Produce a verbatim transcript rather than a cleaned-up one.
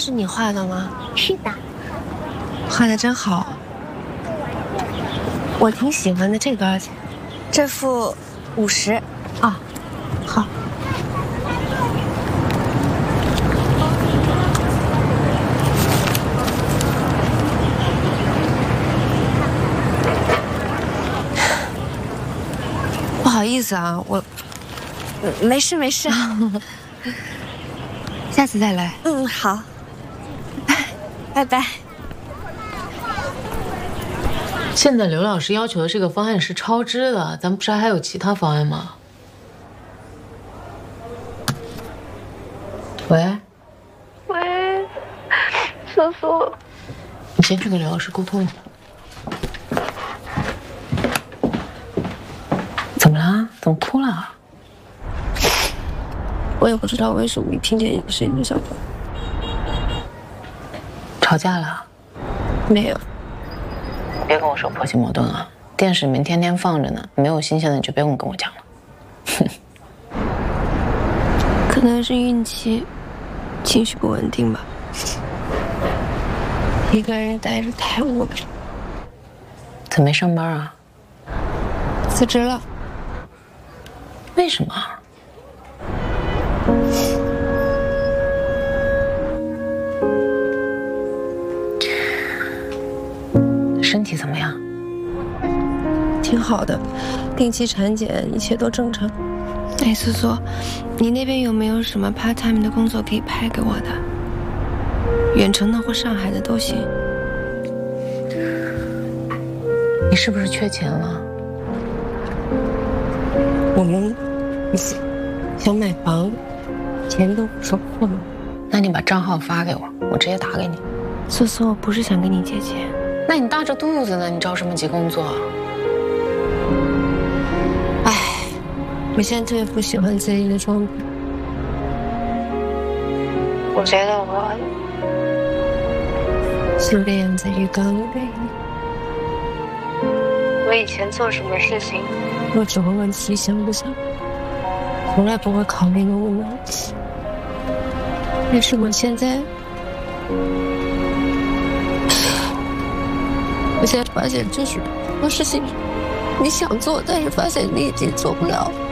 是你画的吗？ 是的。 画的真好，我挺喜欢的。这多少钱？ 这幅五十。 啊，好。不好意思啊，我。 没事没事， 下次再来。 嗯，好，拜拜。 现在刘老师要求的这个方案是超支的，咱们不是还有其他方案吗？喂， 喂，苏苏， 你先去跟刘老师沟通。怎么了？怎么哭了？ 我也不知道为什么一听见你的声音就想哭。 吵架了？ 没有。 别跟我说婆媳矛盾啊！电视里面天天放着呢，没有新鲜的你就别跟我讲了。哼。 可能是孕期，情绪不稳定吧。一个人待着太无聊。 怎么没上班啊？ 辞职了。 为什么？身体怎么样？ 挺好的，定期产检，一切都正常。哎，苏苏，你那边有没有什么 part time 的工作可以派给我的？远程的或上海的都行。 你是不是缺钱了？ 我们想买房，钱都不说破了。 那你把账号发给我，我直接打给你。 苏苏，我不是想跟你借钱。 那你大着肚子呢，你着什么急工作？ 唉，我现在特别不喜欢自己的状态。我觉得我像个养在浴缸里的鱼。我以前做什么事情，我只会问自己想不想，从来不会考虑那么多。但是我现在。我现在发现，就是很多事情你想做，但是发现你已经做不了。